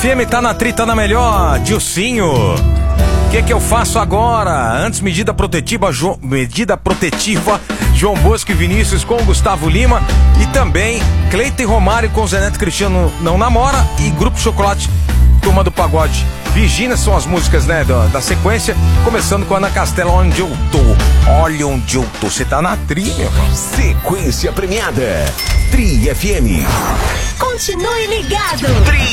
FM tá na trita na melhor, Dilcinho. O que eu faço agora? Antes, medida protetiva, João Bosco e Vinícius com Gustavo Lima. E também Cleiton e Romário com Zé Neto Cristiano Não Namora. E Grupo Chocolate, Turma do Pagode. Virgínia são as músicas, né, da sequência. Começando com Ana Castela, Onde Eu Tô. Olha onde eu tô, você tá na trilha, mano. Sequência premiada, Tri FM. Continue ligado. Tri